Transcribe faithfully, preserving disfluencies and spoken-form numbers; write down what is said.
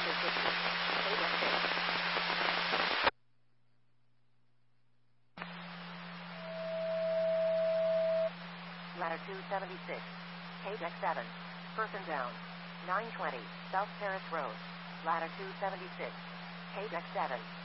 Ladder fifty. K-Deck six. Ladder two seventy-six. K-Deck seven. Person down. nine twenty. South Terrace Road. Ladder two seventy-six. K-Deck seven.